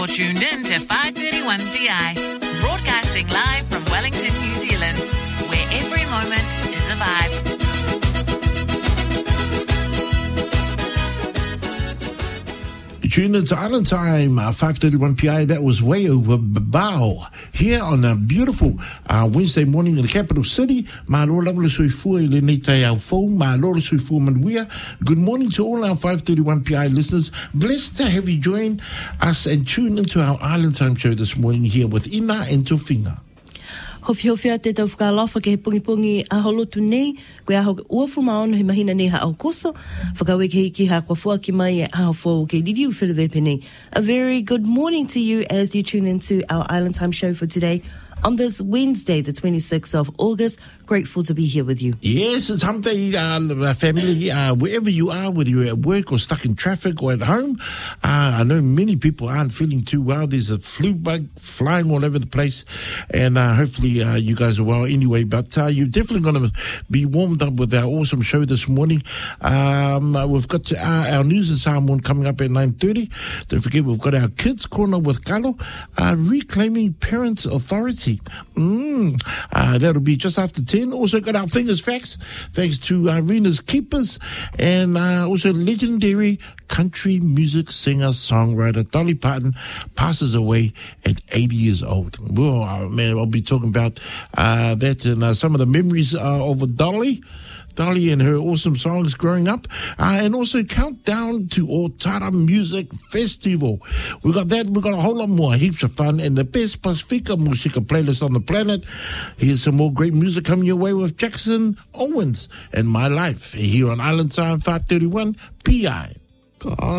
You're tuned in to 531 PI, broadcasting live from Wellington, New Zealand, where every moment is a vibe. Tune into Island Time, 531 PI. That was way over Babao. Here on a beautiful Wednesday morning in the capital city. Good morning to all our 531 PI listeners. Blessed to have you join us and tune into our Island Time show this morning here with Ina and Tofinga. Hofi a te tau whakalofa ke he pungi a holotu nei, koe aho uafu maono he mahina nei ha au koso, whakawe ke hiki ha kua fua ki mai e aho fo ke liriu whiriwepe nei. A very good morning to you as you tune into our Island Time show for today on this Wednesday, the 26th of August. Grateful to be here with you. Yes, it's hump day, family, wherever you are, whether you're at work or stuck in traffic or at home. I know many people aren't feeling too well. There's a flu bug flying all over the place, and hopefully you guys are well anyway. But you're definitely going to be warmed up with our awesome show this morning. We've got our news and Samoan coming up at 9:30. Don't forget, we've got our Kids Corner with Carlo, reclaiming parents' authority. That'll be just after 10. Also got our Fingers Facts, thanks to Rena's Keepers, and also legendary country music singer-songwriter Dolly Parton passes away at 80 years old. Well, man, I'll be talking about that and some of the memories of Dolly and her awesome songs growing up, and also countdown to Otara Music Festival. We got that, we got a whole lot more, heaps of fun, and the best Pacifica Musica playlist on the planet. Here's some more great music coming your way with Jackson Owens and My Life here on Island Time 531 PI.